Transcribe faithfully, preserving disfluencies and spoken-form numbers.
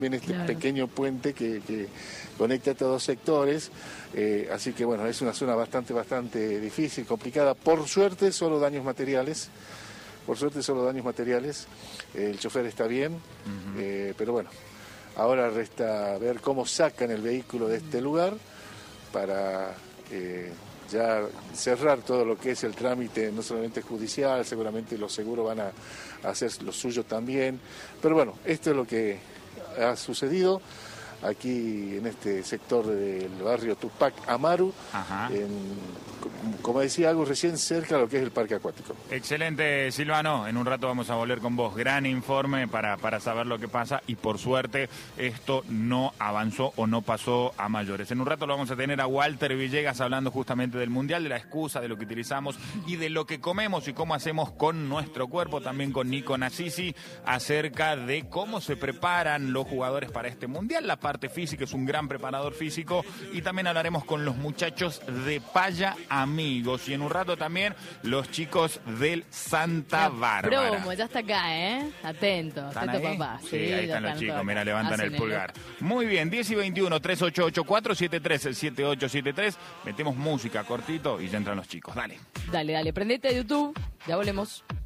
También este Claro. pequeño puente que, que conecta estos dos sectores, eh, así que bueno, es una zona bastante, bastante difícil, complicada. Por suerte, solo daños materiales, por suerte solo daños materiales. Eh, el chofer está bien, uh-huh. eh, pero bueno, ahora resta ver cómo sacan el vehículo de este lugar para eh, ya cerrar todo lo que es el trámite, no solamente judicial, seguramente los seguros van a, a hacer lo suyo también, pero bueno, esto es lo que ha sucedido aquí en este sector del barrio Tupac Amaru, en, como decía algo recién cerca de lo que es el parque acuático. Excelente, Silvano, en un rato vamos a volver con vos. Gran informe para, para saber lo que pasa y por suerte esto no avanzó o no pasó a mayores. En un rato lo vamos a tener a Walter Villegas hablando justamente del Mundial, de la excusa, de lo que utilizamos y de lo que comemos y cómo hacemos con nuestro cuerpo, también con Nico Nassisi, acerca de cómo se preparan los jugadores para este Mundial, la parte física, es un gran preparador físico, y también hablaremos con los muchachos de Paya Amigos y en un rato también los chicos del Santa Bárbara. Promo, ya está acá, ¿eh? Atento, atento ahí? papá. Sí, Sí, ahí están los chicos, mira, levantan el pulgar. El... Muy bien, diez y veintiuno, tres ocho ocho cuatro siete tres siete ocho siete tres, metemos música cortito y ya entran los chicos, dale. Dale, dale, prendete a YouTube, ya volvemos.